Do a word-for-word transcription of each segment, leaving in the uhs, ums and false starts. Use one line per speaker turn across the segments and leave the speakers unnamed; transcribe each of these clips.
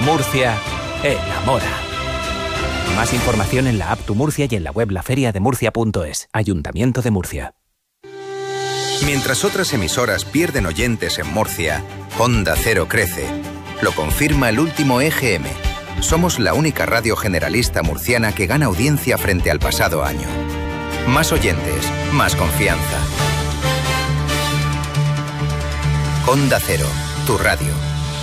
Murcia, en La Mora. Más información en la app Tu Murcia y en la web laferiademurcia punto es. Ayuntamiento de Murcia.
Mientras otras emisoras pierden oyentes en Murcia, Onda Cero crece. Lo confirma el último E G M. Somos la única radio generalista murciana que gana audiencia frente al pasado año. Más oyentes, más confianza. Onda Cero, tu radio.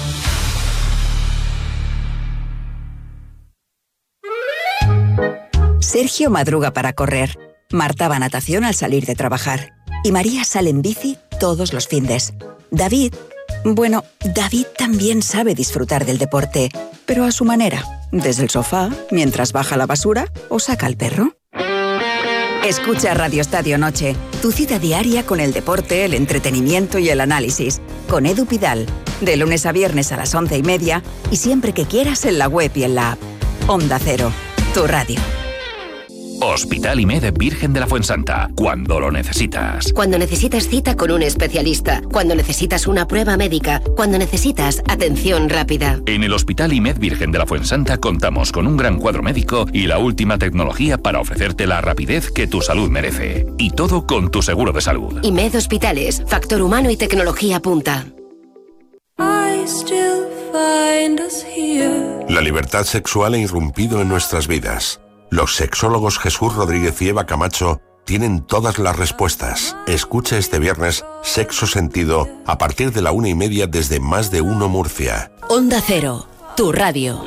Sergio madruga para correr. Marta va a natación al salir de trabajar. Y María sale en bici todos los findes. David, bueno, David también sabe disfrutar del deporte, pero a su manera. Desde el sofá, mientras baja la basura o saca al perro. Escucha Radio Estadio Noche, tu cita diaria con el deporte, el entretenimiento y el análisis. Con Edu Pidal, de lunes a viernes a las once y media y siempre que quieras en la web y en la app. Onda Cero, tu radio.
Hospital IMED Virgen de la Fuensanta, cuando lo necesitas.
Cuando necesitas cita con un especialista, cuando necesitas una prueba médica, cuando necesitas atención rápida.
En el Hospital IMED Virgen de la Fuensanta contamos con un gran cuadro médico y la última tecnología para ofrecerte la rapidez que tu salud merece. Y todo con tu seguro de salud.
IMED Hospitales, factor humano y tecnología punta.
La libertad sexual ha irrumpido en nuestras vidas. Los sexólogos Jesús Rodríguez y Eva Camacho tienen todas las respuestas. Escucha este viernes Sexo Sentido a partir de la una y media desde Más de Uno Murcia.
Onda Cero, tu radio.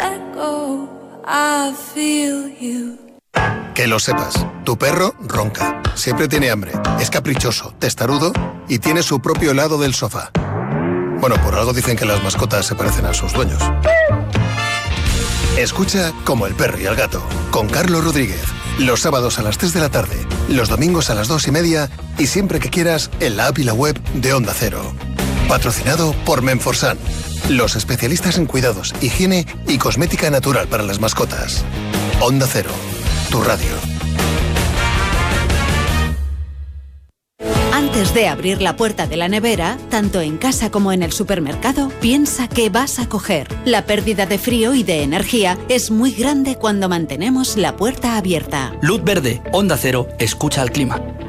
Que lo sepas, tu perro ronca, siempre tiene hambre, es caprichoso, testarudo y tiene su propio lado del sofá. Bueno, por algo dicen que las mascotas se parecen a sus dueños. Escucha Como el perro y el gato, con Carlos Rodríguez. Los sábados a las tres de la tarde, los domingos a las dos y media y siempre que quieras en la app y la web de Onda Cero. Patrocinado por Menforsan, los especialistas en cuidados, higiene y cosmética natural para las mascotas. Onda Cero, tu radio.
Antes de abrir la puerta de la nevera, tanto en casa como en el supermercado, piensa qué vas a coger. La pérdida de frío y de energía es muy grande cuando mantenemos la puerta abierta.
Luz verde, Onda Cero, escucha al clima.